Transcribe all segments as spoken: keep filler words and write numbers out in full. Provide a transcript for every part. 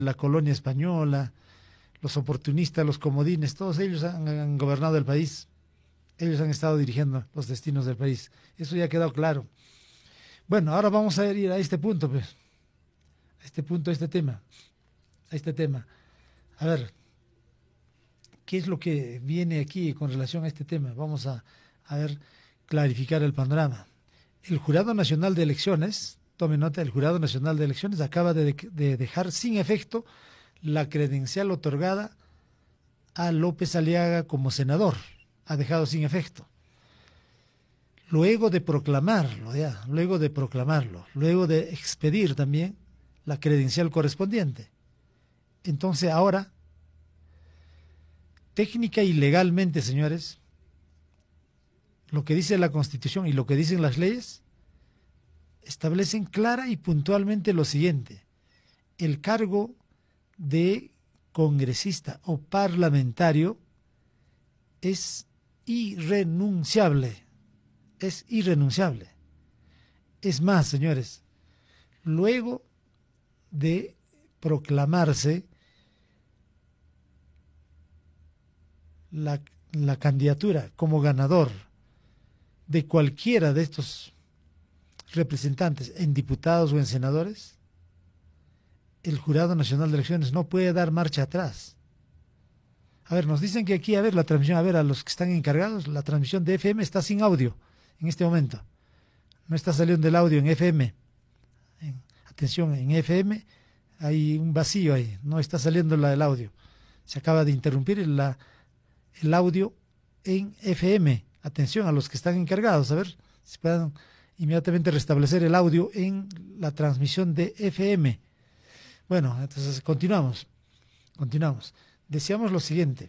la colonia española, los oportunistas, los comodines, todos ellos han, han gobernado el país. Ellos han estado dirigiendo los destinos del país. Eso ya ha quedado claro. Bueno, ahora vamos a ir a este punto, pues. A este punto, a este tema. A este tema. A ver, ¿qué es lo que viene aquí con relación a este tema? Vamos a, a ver, clarificar el panorama. El Jurado Nacional de Elecciones, tome nota, el Jurado Nacional de Elecciones acaba de, de dejar sin efecto la credencial otorgada a López Aliaga como senador. Ha dejado sin efecto. Luego de proclamarlo, ya, luego de proclamarlo, luego de expedir también la credencial correspondiente. Entonces ahora, técnica y legalmente, señores, lo que dice la Constitución y lo que dicen las leyes, establecen clara y puntualmente lo siguiente: el cargo de congresista o parlamentario es irrenunciable, es irrenunciable. Es más, señores, luego de proclamarse la, la candidatura como ganador de cualquiera de estos representantes en diputados o en senadores, el Jurado Nacional de Elecciones no puede dar marcha atrás. A ver, nos dicen que aquí, a ver, la transmisión, a ver, a los que están encargados, la transmisión de F M está sin audio en este momento. No está saliendo el audio en F M. En, atención, en F M hay un vacío ahí, no está saliendo la del audio. Se acaba de interrumpir la, el audio en F M. Atención a los que están encargados, a ver si puedan inmediatamente restablecer el audio en la transmisión de F M. Bueno, entonces continuamos, continuamos. Decíamos lo siguiente: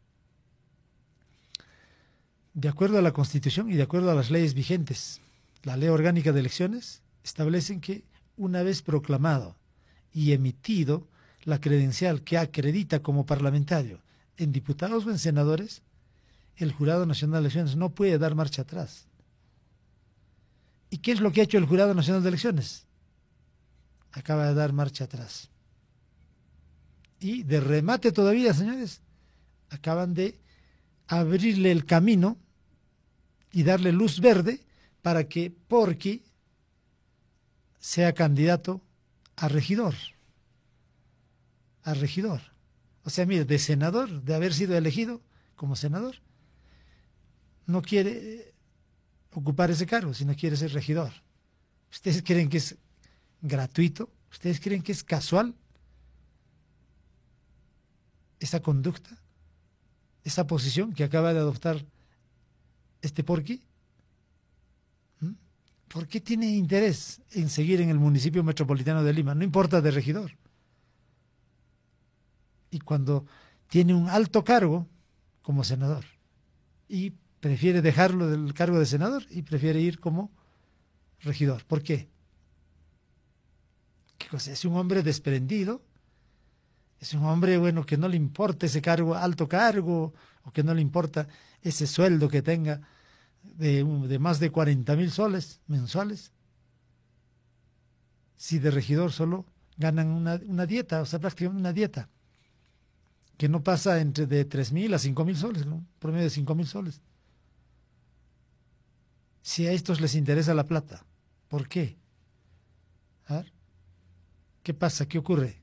de acuerdo a la Constitución y de acuerdo a las leyes vigentes, la Ley Orgánica de Elecciones establecen que una vez proclamado y emitido la credencial que acredita como parlamentario en diputados o en senadores, el Jurado Nacional de Elecciones no puede dar marcha atrás. ¿Y qué es lo que ha hecho el Jurado Nacional de Elecciones? Acaba de dar marcha atrás. Y de remate todavía, señores, acaban de abrirle el camino y darle luz verde para que Porqui sea candidato a regidor. A regidor. O sea, mire, de senador, de haber sido elegido como senador, no quiere ocupar ese cargo, sino quiere ser regidor. ¿Ustedes creen que es gratuito? ¿Ustedes creen que es casual esa conducta, esa posición que acaba de adoptar este Porqui? ¿Mm? ¿Por qué tiene interés en seguir en el municipio metropolitano de Lima? No importa de regidor. Y cuando tiene un alto cargo como senador y prefiere dejarlo del cargo de senador y prefiere ir como regidor. ¿Por qué? ¿Qué cosa? Es un hombre desprendido. Es un hombre, bueno, que no le importa ese cargo, alto cargo, o que no le importa ese sueldo que tenga de, de más de cuarenta mil soles mensuales. Si de regidor solo ganan una, una dieta, o sea, prácticamente una dieta, que no pasa entre de tres mil a cinco mil soles, ¿no? Promedio de cinco mil soles. Si a estos les interesa la plata, ¿por qué? A ver, ¿qué pasa? ¿Qué ocurre?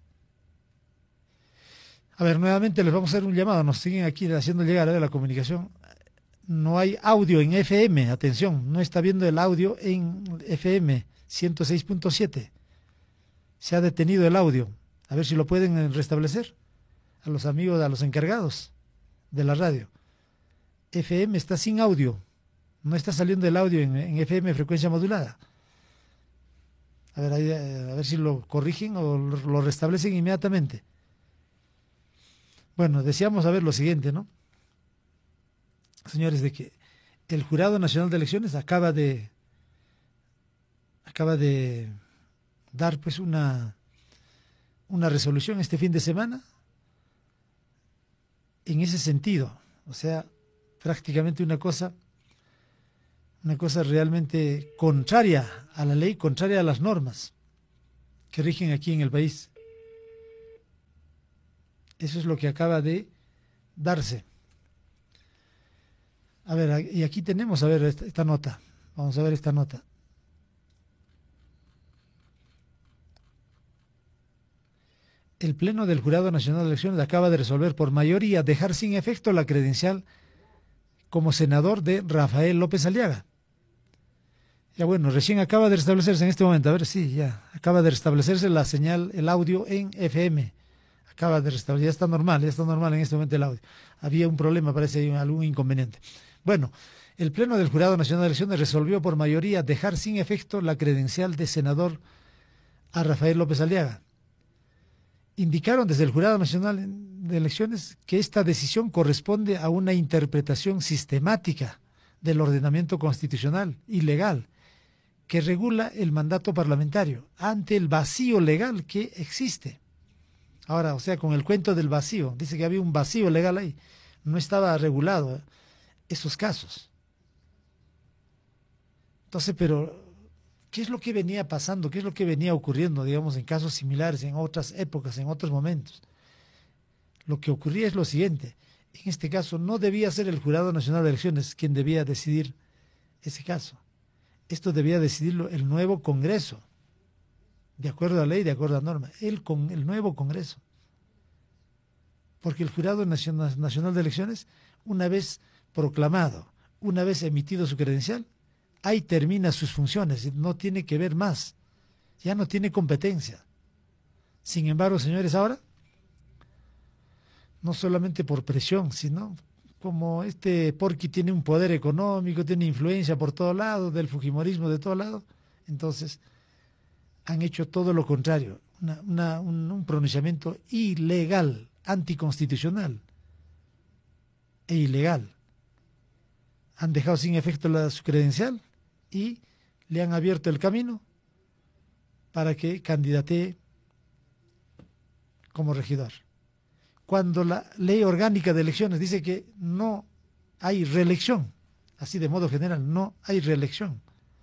A ver, nuevamente les vamos a hacer un llamado, nos siguen aquí haciendo llegar a la comunicación. No hay audio en F M, atención, no está viendo el audio en F M ciento seis punto siete. Se ha detenido el audio. A ver si lo pueden restablecer a los amigos, a los encargados de la radio. F M está sin audio, no está saliendo el audio en, en F M, frecuencia modulada. A ver, ahí, a ver si lo corrigen o lo, lo restablecen inmediatamente. Bueno, decíamos a ver lo siguiente, ¿no? Señores, de que el Jurado Nacional de Elecciones acaba de acaba de dar pues una una resolución este fin de semana en ese sentido, o sea, prácticamente una cosa una cosa realmente contraria a la ley, contraria a las normas que rigen aquí en el país. Eso es lo que acaba de darse. A ver, y aquí tenemos, a ver, esta, esta nota. Vamos a ver esta nota. El Pleno del Jurado Nacional de Elecciones acaba de resolver por mayoría dejar sin efecto la credencial como senador de Rafael López Aliaga. Ya bueno, recién acaba de restablecerse en este momento, a ver, sí, ya, acaba de restablecerse la señal, el audio en F M. Acaba de restablecer, ya está normal, ya está normal en este momento el audio. Había un problema, parece algún inconveniente. Bueno, el Pleno del Jurado Nacional de Elecciones resolvió por mayoría dejar sin efecto la credencial de senador a Rafael López Aliaga. Indicaron desde el Jurado Nacional de Elecciones que esta decisión corresponde a una interpretación sistemática del ordenamiento constitucional y legal que regula el mandato parlamentario ante el vacío legal que existe. Ahora, o sea, con el cuento del vacío, dice que había un vacío legal ahí, no estaba regulado esos casos. Entonces, pero ¿qué es lo que venía pasando? ¿Qué es lo que venía ocurriendo, digamos, en casos similares, en otras épocas, en otros momentos? Lo que ocurría es lo siguiente. En este caso, no debía ser el Jurado Nacional de Elecciones quien debía decidir ese caso. Esto debía decidirlo el nuevo Congreso, de acuerdo a ley, de acuerdo a norma, el, con, el nuevo Congreso. Porque el Jurado Nacional, Nacional de Elecciones, una vez proclamado, una vez emitido su credencial, ahí termina sus funciones, no tiene que ver más, ya no tiene competencia. Sin embargo, señores, ahora, no solamente por presión, sino como este Porqui tiene un poder económico, tiene influencia por todos lados, del fujimorismo de todos lados, entonces han hecho todo lo contrario, una, una, un, un pronunciamiento ilegal, anticonstitucional e ilegal. Han dejado sin efecto la, su credencial y le han abierto el camino para que candidatee como regidor. Cuando la ley orgánica de elecciones dice que no hay reelección, así de modo general, no hay reelección.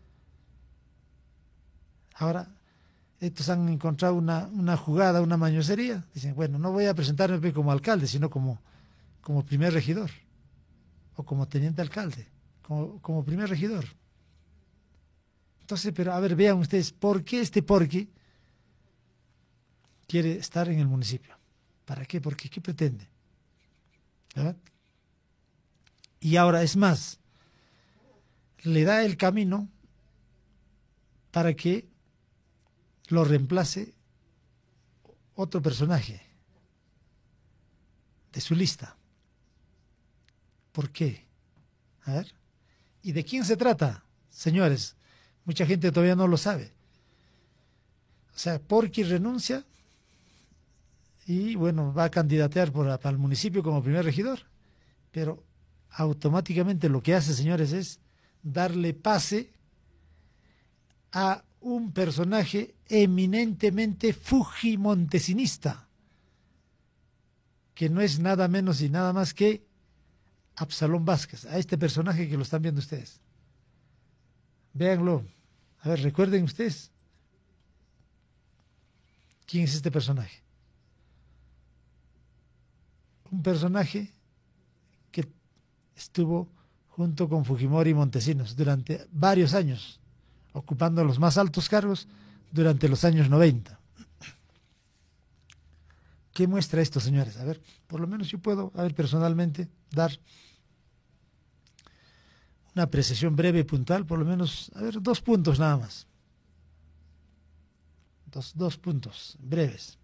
Ahora, estos han encontrado una, una jugada, una mañosería. Dicen, bueno, no voy a presentarme como alcalde, sino como, como primer regidor, o como teniente alcalde, como, como primer regidor. Entonces, pero a ver, vean ustedes, ¿por qué este Porqui quiere estar en el municipio? ¿Para qué? ¿Por qué? ¿Qué pretende? ¿Verdad? Y ahora es más, le da el camino para que lo reemplace otro personaje de su lista. ¿Por qué? A ver. ¿Y de quién se trata, señores? Mucha gente todavía no lo sabe. O sea, Porqui renuncia y, bueno, va a candidatear por, para el municipio como primer regidor. Pero automáticamente lo que hace, señores, es darle pase a un personaje eminentemente fujimontesinista, que no es nada menos y nada más que Absalón Vázquez, a este personaje que lo están viendo ustedes. Véanlo. A ver, recuerden ustedes. ¿Quién es este personaje? Un personaje que estuvo junto con Fujimori y Montesinos durante varios años, ocupando los más altos cargos durante los años noventa. ¿Qué muestra esto, señores? A ver, por lo menos yo puedo, a ver, personalmente, dar una apreciación breve y puntual, por lo menos, a ver, dos puntos nada más. Dos, dos puntos breves.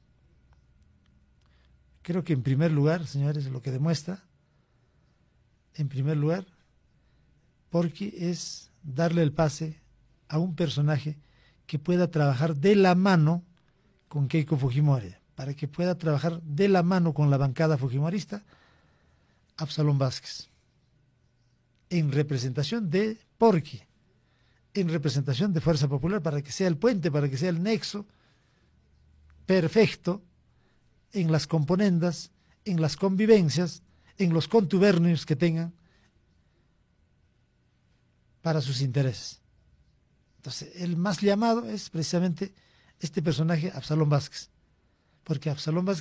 Creo que en primer lugar, señores, lo que demuestra, en primer lugar, Porqui es darle el pase a un personaje que pueda trabajar de la mano con Keiko Fujimori, para que pueda trabajar de la mano con la bancada fujimorista, Absalón Vázquez, en representación de Porqui, en representación de Fuerza Popular, para que sea el puente, para que sea el nexo perfecto en las componendas, en las convivencias, en los contubernios que tengan para sus intereses. Entonces, el más llamado es precisamente este personaje, Absalón Vázquez, porque Absalón Vázquez